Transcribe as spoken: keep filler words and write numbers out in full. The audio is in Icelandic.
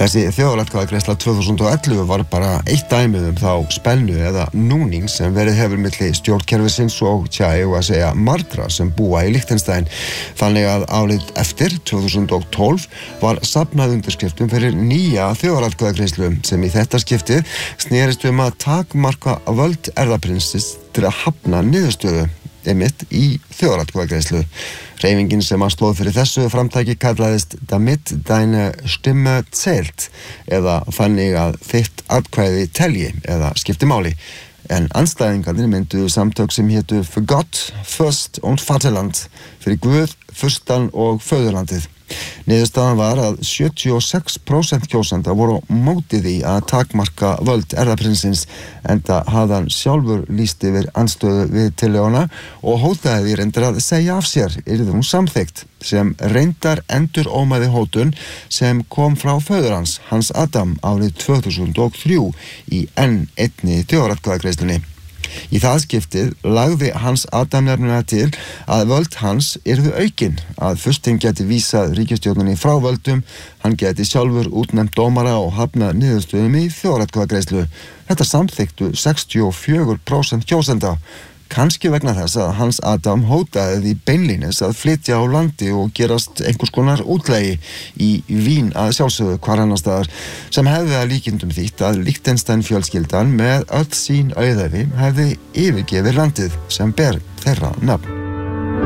Þessi þjóðaratkvæðagreiðsla tvö þúsund og ellefu var bara eitt dæmi um þá spennu eða núning sem verið hefur milli stjórnkerfisins og tja, ég að segja margra sem búa í Liechtenstein. Þannig að árið eftir tvö þúsund og tólf var safnað undirskriftum fyrir nýja þjóðaratkvæðagreiðslu sem í þetta skiptið snerist um að takmarka völd erfðaprinsins til að hafna niðurstöðu einmitt í þjóðaratkvæðagreiðslu. Hreyfingin sem að stóð fyrir þessu framtaki kallaðist Damit deine Stimme zählt eða þannig að þitt atkvæði telji eða skipti máli. En andstæðingarnir mynduðu samtök sem hétu Für Gott, Fürst und Vaterland, fyrir Guð, Fyrstan og Föðurlandið. Niðurstaðan var að sjötíu og sex prósent kjósenda voru á móti því að takmarka völd erfðaprinsins enda hafði hann sjálfur lýst yfir andstöðu við tillöguna og hótaði því reyndar að segja af sér yrði hún samþykkt sem reyndar endurómaði hótun sem kom frá föður hans, Hans Adam, árið tvö þúsund og þrjú í enn einni þjóðaratkvæðagreiðslunni. Í það skiptið lagði Hans Adam nefnilega til að völd hans yrðu aukin, að fyrstinn geti vísað ríkisstjórninni frá völdum, hann geti sjálfur útnefnt dómara og hafnað niðurstöðum í þjóðaratkvæðagreiðslu. Þetta samþykktu sextíu og fjögur prósent kjósenda. Kannski vegna þess að Hans Adam hótaði því beinlínis að flytja á landi og gerast einhvers konar útlegi í Vín að sjálfsögðu hvar annars staðar sem hefði að líkindum þýtt að Liechtenstein fjölskyldan með öll sín auðæfi hefði yfirgefið landið sem ber þeirra nafn.